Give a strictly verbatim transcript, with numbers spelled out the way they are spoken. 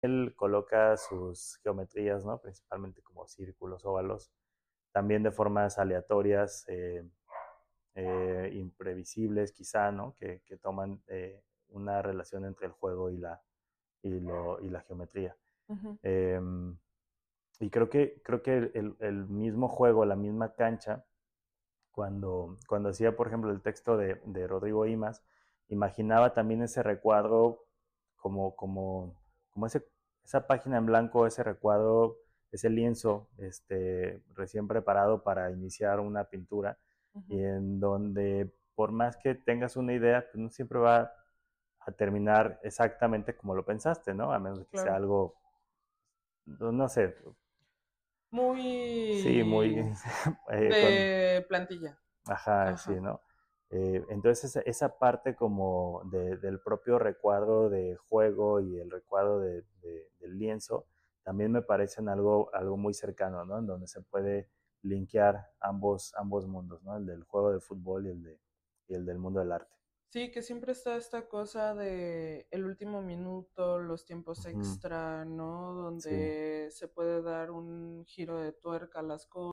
él coloca sus geometrías, ¿no? Principalmente como círculos, óvalos, también de formas aleatorias, eh, eh, imprevisibles quizá, ¿no? Que, que toman eh, una relación entre el juego y la, y lo, y la geometría. Ujú. Eh, y creo que, creo que el, el, mismo juego, la misma cancha, cuando, cuando hacía, por ejemplo, el texto de, de Rodrigo Imas, imaginaba también ese recuadro como, como, como ese, esa página en blanco, ese recuadro, ese lienzo este, recién preparado para iniciar una pintura, y Ujú. en donde por más que tengas una idea, pues no siempre va a terminar exactamente como lo pensaste, ¿no? A menos que sea Claro. algo, no, no sé, sí, muy Muy eh, con, de plantilla. ajá, sí, Ajá. ¿no? Eh, entonces esa, esa parte como de, del propio recuadro de juego y el recuadro de, de, del lienzo también me parecen algo, algo muy cercano, ¿no? En donde se puede linkear ambos, ambos mundos, ¿no? El del juego de fútbol y el, de, y el del mundo del arte. Sí, que siempre está esta cosa de el último minuto, los tiempos Ujú, extra, ¿no? sí, Donde se puede dar un giro de tuerca a las